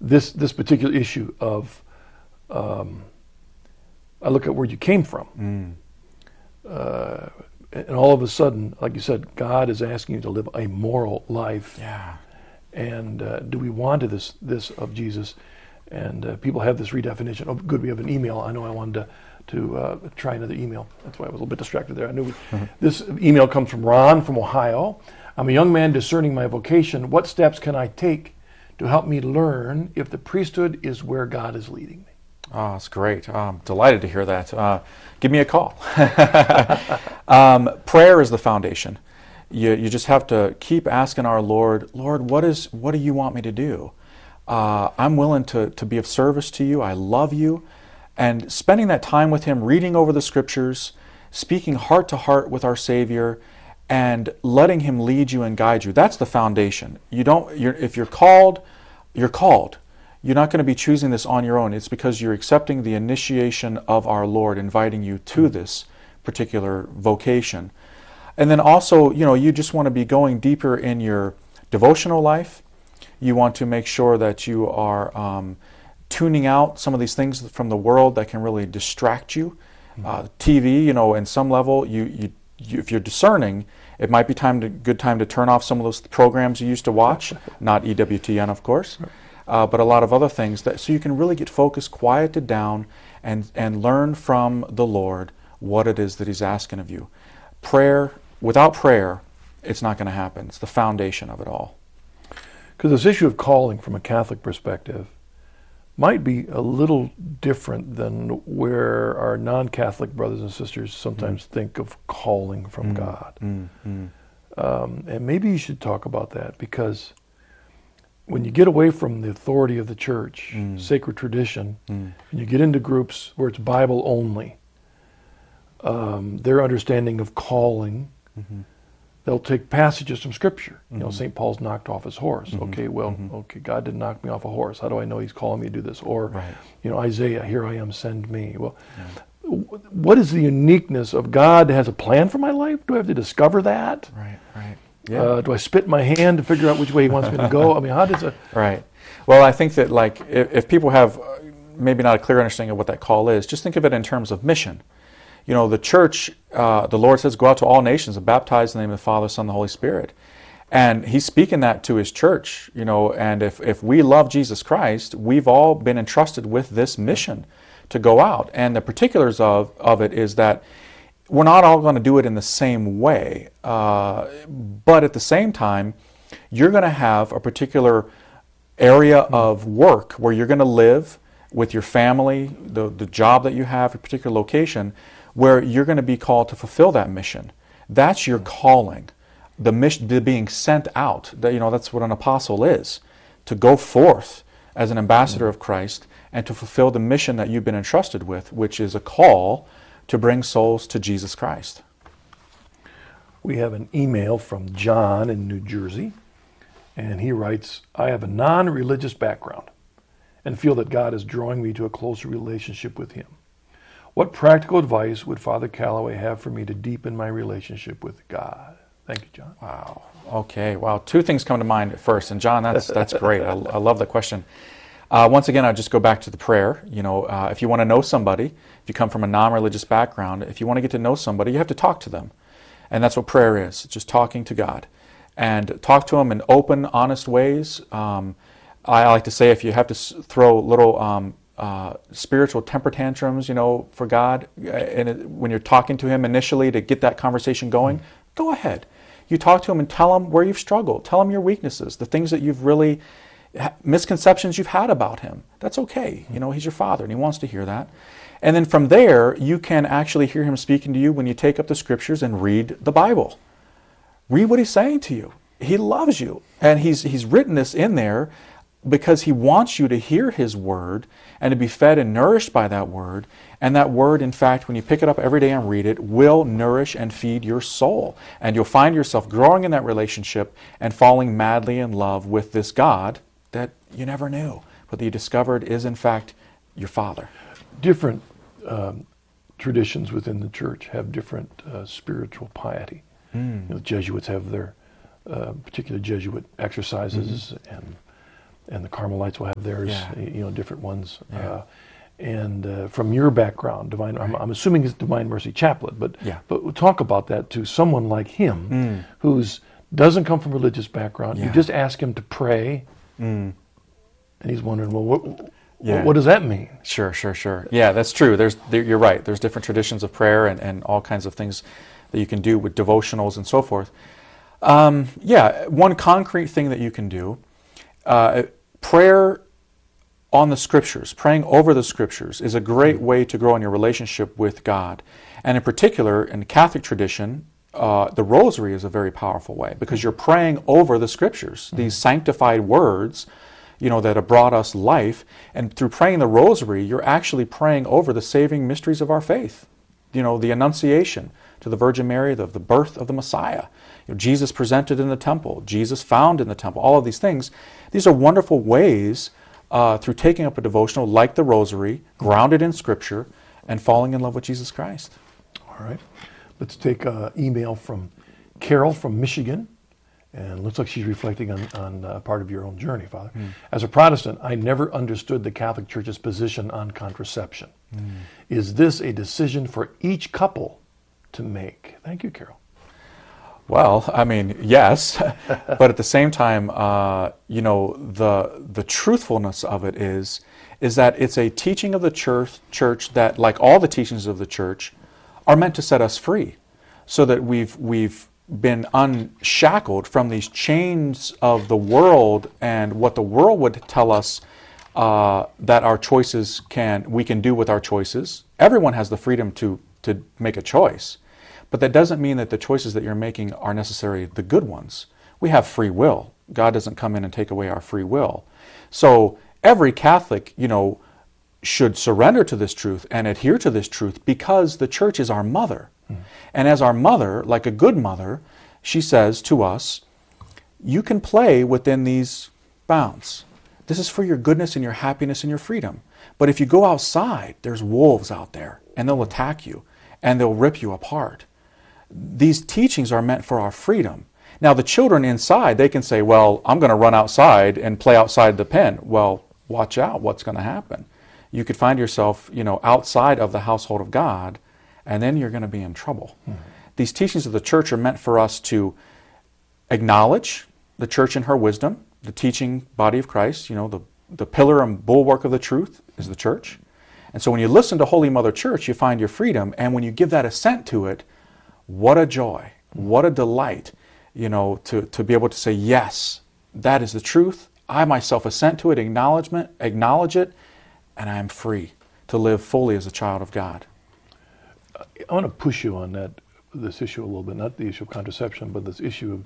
this particular issue of, I look at where you came from. And all of a sudden, like you said, God is asking you to live a moral life. Yeah. And do we want this of Jesus? And people have this redefinition. Oh, good, we have an email. I know I wanted to try another email. That's why I was a little bit distracted there. I knew this email comes from Ron from Ohio. I'm a young man discerning my vocation. What steps can I take to help me learn if the priesthood is where God is leading me? Oh, that's great. I'm delighted to hear that. Give me a call. Prayer is the foundation. You just have to keep asking our Lord, what do you want me to do? I'm willing to be of service to you. I love you. And spending that time with Him, reading over the Scriptures, speaking heart to heart with our Savior, and letting Him lead you and guide you. That's the foundation. If you're called, you're called. You're not going to be choosing this on your own. It's because you're accepting the initiation of our Lord, inviting you to this particular vocation. And then also, you just want to be going deeper in your devotional life. You want to make sure that you are tuning out some of these things from the world that can really distract you. TV, in some level, you if you're discerning, it might be good time to turn off some of those programs you used to watch, not EWTN, of course. But a lot of other things, so you can really get focused, quieted down, and learn from the Lord what it is that He's asking of you. Without prayer, it's not going to happen. It's the foundation of it all. Because this issue of calling from a Catholic perspective might be a little different than where our non-Catholic brothers and sisters sometimes think of calling from God. And maybe you should talk about that, because when you get away from the authority of the church, sacred tradition, and you get into groups where it's Bible only, their understanding of calling, they'll take passages from Scripture. St. Paul's knocked off his horse. Okay, God didn't knock me off a horse. How do I know He's calling me to do this? Or, Isaiah, here I am, send me. Well, what is the uniqueness of God has a plan for my life? Do I have to discover that? Right. Yeah. Do I spit in my hand to figure out which way He wants me to go? I mean, how does it? Right. Well, I think that if people have maybe not a clear understanding of what that call is, just think of it in terms of mission. The church, the Lord says, go out to all nations and baptize in the name of the Father, Son, and the Holy Spirit. And He's speaking that to His church, and if we love Jesus Christ, we've all been entrusted with this mission to go out. And the particulars of it is that we're not all going to do it in the same way, but at the same time, you're going to have a particular area of work where you're going to live with your family, the job that you have, a particular location, where you're going to be called to fulfill that mission. That's your calling. The mission, the being sent out. That's what an apostle is, to go forth as an ambassador of Christ and to fulfill the mission that you've been entrusted with, which is a call to bring souls to Jesus Christ. We have an email from John in New Jersey, and he writes, I have a non-religious background and feel that God is drawing me to a closer relationship with Him. What practical advice would Father Calloway have for me to deepen my relationship with God? Thank you, John. Wow. Okay. Wow. Two things come to mind at first. And John, that's great. I love the question. Once again, I'll just go back to the prayer. If you want to know somebody, if you come from a non-religious background, if you want to get to know somebody, you have to talk to them. And that's what prayer is. It's just talking to God. And talk to Him in open, honest ways. I like to say, if you have to throw little spiritual temper tantrums, for God, when you're talking to Him initially to get that conversation going, go ahead. You talk to Him and tell Him where you've struggled. Tell Him your weaknesses, the things that you've really, misconceptions you've had about Him. That's okay. He's your Father and He wants to hear that. And then from there, you can actually hear Him speaking to you when you take up the Scriptures and read the Bible. Read what He's saying to you. He loves you. And He's written this in there because He wants you to hear His Word and to be fed and nourished by that Word. And that Word, in fact, when you pick it up every day and read it, will nourish and feed your soul. And you'll find yourself growing in that relationship and falling madly in love with this God that you never knew, but that you discovered is, in fact, your Father. Different traditions within the church have different spiritual piety. The Jesuits have their particular Jesuit exercises, and and the Carmelites will have theirs, Yeah. different ones. Yeah. And from your background, divine, I'm assuming it's Divine Mercy Chaplet, but Yeah. but we'll talk about that to someone like him, who's doesn't come from a religious background. You Yeah. just ask him to pray, and he's wondering, well, Yeah. what does that mean? Sure. Yeah, that's true. You're right. There's different traditions of prayer and all kinds of things that you can do with devotionals and so forth. Yeah, one concrete thing that you can do, prayer on the Scriptures, praying over the Scriptures, is a great way to grow in your relationship with God. And in particular, in the Catholic tradition, the Rosary is a very powerful way because you're praying over the Scriptures, these sanctified words, that have brought us life. And through praying the Rosary, you're actually praying over the saving mysteries of our faith. The Annunciation to the Virgin Mary, the birth of the Messiah. Jesus presented in the temple, Jesus found in the temple, all of these things. These are wonderful ways through taking up a devotional like the Rosary, grounded in Scripture, and falling in love with Jesus Christ. All right. Let's take an email from Carol from Michigan. And it looks like she's reflecting on part of your own journey, Father. As a Protestant, I never understood the Catholic Church's position on contraception. Is this a decision for each couple to make? Thank you, Carol. Well, I mean, yes, but at the same time, the truthfulness of it is that it's a teaching of the church that, like all the teachings of the church, are meant to set us free, so that we've been unshackled from these chains of the world and what the world would tell us that our choices we can do with our choices. Everyone has the freedom to make a choice, but that doesn't mean that the choices that you're making are necessarily the good ones. We have free will. God doesn't come in and take away our free will. So every Catholic, should surrender to this truth and adhere to this truth because the church is our mother. And as our mother, like a good mother, she says to us, you can play within these bounds. This is for your goodness and your happiness and your freedom. But if you go outside, there's wolves out there, and they'll attack you, and they'll rip you apart. These teachings are meant for our freedom. Now, the children inside, they can say, well, I'm going to run outside and play outside the pen. Well, watch out what's going to happen. You could find yourself, outside of the household of God, and then you're going to be in trouble. These teachings of the church are meant for us to acknowledge the church in her wisdom, the teaching body of Christ. The pillar and bulwark of the truth is the church. And so when you listen to Holy Mother Church, you find your freedom. And when you give that assent to it, what a joy, what a delight, to be able to say, yes, that is the truth. I myself assent to it, acknowledge it, and I am free to live fully as a child of God. I want to push you on this issue a little bit, not the issue of contraception, but this issue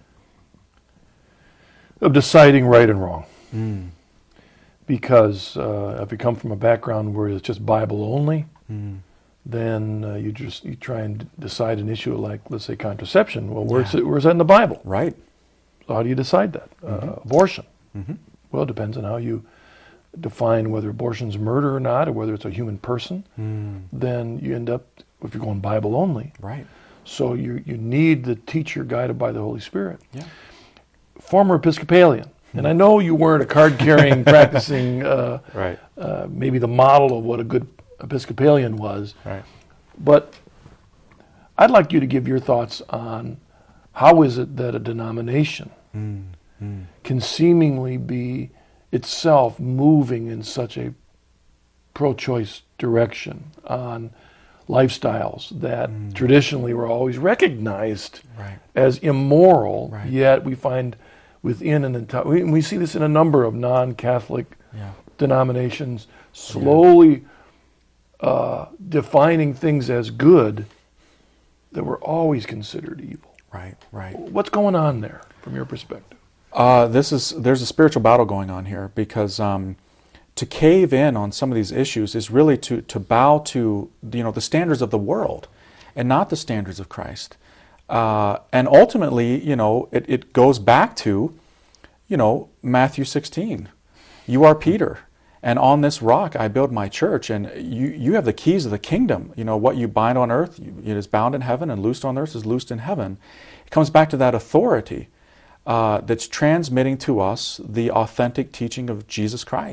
of deciding right and wrong. Because if you come from a background where it's just Bible only, then you try and decide an issue like, let's say, contraception. Well, where's that in the Bible? Right. So how do you decide that? Abortion. Well, it depends on how you define whether abortion's murder or not, or whether it's a human person. Then you end up, if you're going Bible only. Right. So you need the teacher guided by the Holy Spirit. Yeah. Former Episcopalian. And I know you weren't a card-carrying, practicing, Right. maybe the model of what a good Episcopalian was. Right. But I'd like you to give your thoughts on how is it that a denomination can seemingly be itself moving in such a pro-choice direction on lifestyles that traditionally were always recognized as immoral, yet we find within an entire, we see this in a number of non-Catholic denominations, slowly defining things as good that were always considered evil. Right. What's going on there from your perspective? There's a spiritual battle going on here because to cave in on some of these issues is really to bow to the standards of the world and not the standards of Christ. And ultimately, it goes back to, Matthew 16. You are Peter, and on this rock I build my church, and you have the keys of the kingdom. What you bind on earth, it is bound in heaven, and loosed on earth is loosed in heaven. It comes back to that authority. that's transmitting to us the authentic teaching of Jesus Christ.